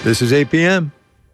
This is 8 p.m.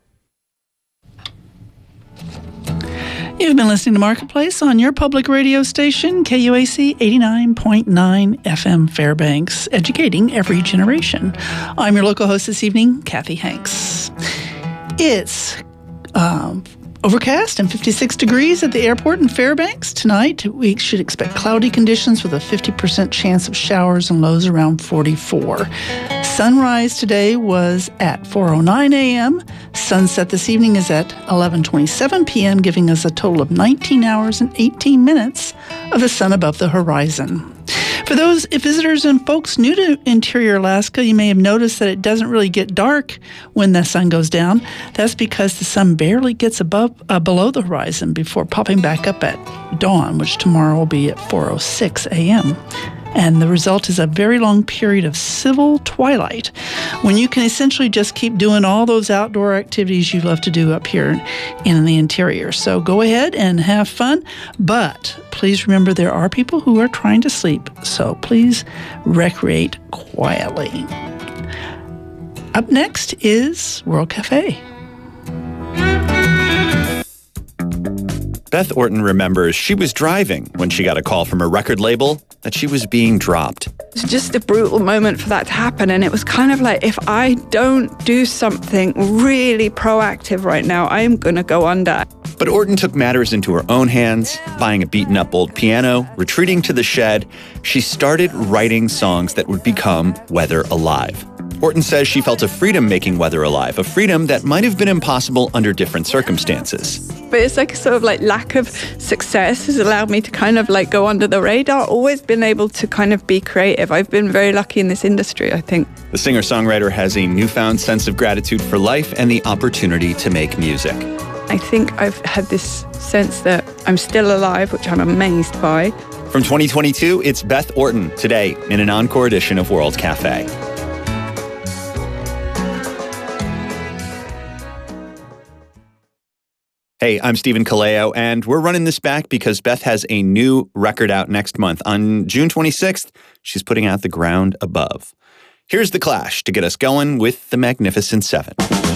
You've been listening to Marketplace on your public radio station, KUAC 89.9 FM Fairbanks, educating every generation. I'm your local host this evening, Kathy Hanks. It's overcast and 56 degrees at the airport in Fairbanks. Tonight, we should expect cloudy conditions with a 50% chance of showers and lows around 44. Sunrise today was at 4:09 a.m. Sunset this evening is at 11:27 p.m., giving us a total of 19 hours and 18 minutes of the sun above the horizon. For those visitors and folks new to interior Alaska, you may have noticed that it doesn't really get dark when the sun goes down. That's because the sun barely gets below the horizon before popping back up at dawn, which tomorrow will be at 4:06 a.m. And the result is a very long period of civil twilight when you can essentially just keep doing all those outdoor activities you love to do up here in the interior. So go ahead and have fun, but please remember there are people who are trying to sleep, so please recreate quietly. Up next is World Cafe. Beth Orton remembers she was driving when she got a call from a record label that she was being dropped. It's just a brutal moment for that to happen, and it was kind of like, if I don't do something really proactive right now, I am going to go under. But Orton took matters into her own hands, buying a beaten-up old piano, retreating to the shed. She started writing songs that would become Weather Alive. Orton says she felt a freedom making Weather Alive, a freedom that might have been impossible under different circumstances. But it's like sort of like lack of success has allowed me to kind of like go under the radar, always been able to kind of be creative. I've been very lucky in this industry, I think. The singer-songwriter has a newfound sense of gratitude for life and the opportunity to make music. I think I've had this sense that I'm still alive, which I'm amazed by. From 2022, it's Beth Orton today in an encore edition of World Cafe. Hey, I'm Stephen Kaleo, and we're running this back because Beth has a new record out next month. On June 26th, she's putting out The Ground Above. Here's The Clash to get us going with The Magnificent Seven.